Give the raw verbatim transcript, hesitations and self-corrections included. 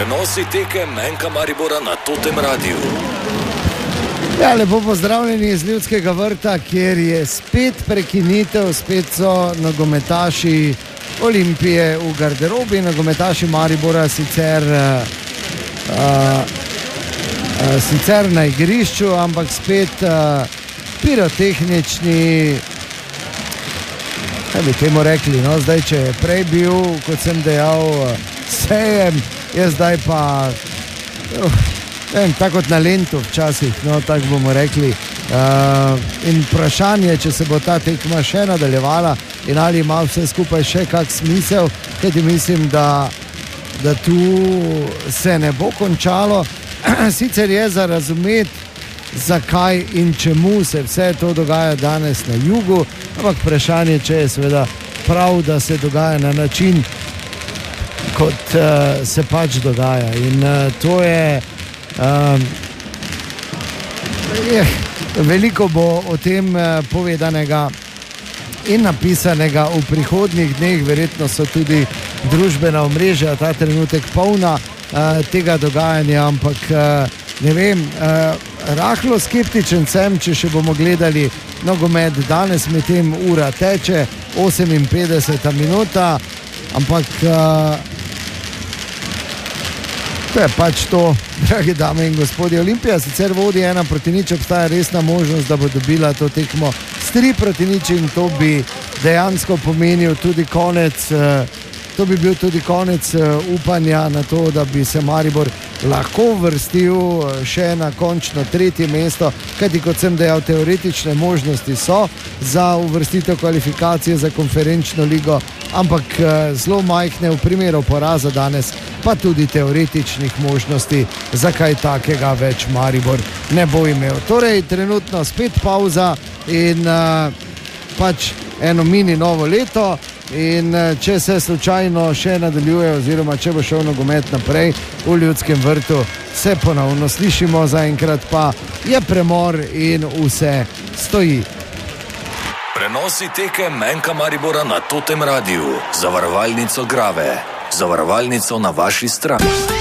Prenosi tekem Enka Maribora na Totem Radiu. Ja, lepo pozdravljeni iz Ljudskega vrta, kjer je spet prekinitev, spet so nogometaši Olimpije v garderobi, nogometaši Maribora sicer, uh, uh, sicer na igrišču, ampak spet uh, pirotehnični, kaj bi temu rekli, no, zdaj če je prej bil, kot sem dejal, sejem, je zdaj pa, uh, vem, tako kot na Lentu včasih, no, tako bomo rekli. Uh, in vprašanje, če se bo ta tekma še nadaljevala in ali ima vse skupaj še kak smisel, kajti mislim, da, da tu se ne bo končalo. Sicer je za razumeti, zakaj in čemu se vse to dogaja danes na jugu, ampak vprašanje, če je seveda prav, da se dogaja na način, kot uh, se pač dogaja. In uh, to je, uh, je veliko bo o tem uh, povedanega in napisanega v prihodnjih dneh, verjetno so tudi družbena omrežja ta trenutek polna uh, tega dogajanja, ampak uh, ne vem, uh, rahlo skeptičen sem, če še bomo gledali nogomet danes, med tem ura teče, oseminpetdeseta minuta, ampak uh, to je pač to, dragi dame in gospodje. Olimpija sicer vodi ena proti nič, obstaja resna možnost, da bo dobila to tekmo s tri proti nič in to bi dejansko pomenil tudi konec, uh, to bi bil tudi konec uh, upanja na to, da bi se Maribor lahko vrstil še na končno tretje mesto, kajti kot sem dejal, teoretične možnosti so za uvrstitev kvalifikacije za konferenčno ligo, ampak zelo majhne v primeru poraza danes, pa tudi teoretičnih možnosti, za kaj takega več Maribor ne bo imel. Torej, trenutno spet pauza in uh, pač eno mini novo leto. In če se slučajno še nadaljuje oziroma če bo šel nogomet naprej v Ljudskem vrtu, se ponovno slišimo, zaenkrat pa je premor in vse stoji. Prenosi tekem Enka Maribora na Totem Radiu. Zavarovalnico Grave. Zavarovalnico na vaši strani.